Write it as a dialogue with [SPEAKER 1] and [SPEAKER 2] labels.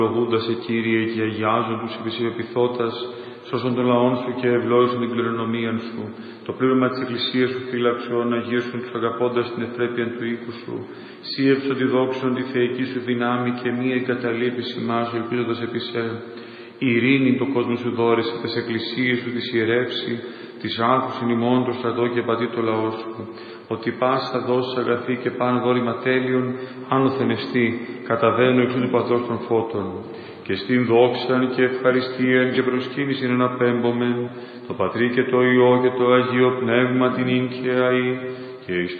[SPEAKER 1] Λογούντας σε Κύριε και αγιάζον τους επισιοπιθώτας, σώσον των λαών σου και ευλόγησον την κληρονομία σου. Το πλήρωμα της Εκκλησίας σου φύλαξον, αγίωσον τους αγαπώντας την ευπρέπεια του οίκου σου. Σύευσον τη δόξον τη θεϊκή σου δυνάμει και μία εγκαταλείπηση μας, ελπίζοντας επί σε. Η ειρήνη το κόσμο σου δώρησε, τις εκκλησίες σου τις ιερεύσει, της άκουσιν ημών το στρατό και πατεί το λαό σου. Ότι πάσα δώσεις αγαθή και πάνε δόρημα τέλειων, άνωθεν εστί, καταβαίνω εξού του Πατρός των φώτων. Και στην δόξαν και ευχαριστίαν και προσκύνησιν εναπέμπομεν, το Πατρί και το Υιό και το Αγίο Πνεύμα την ίν και αεί, και εις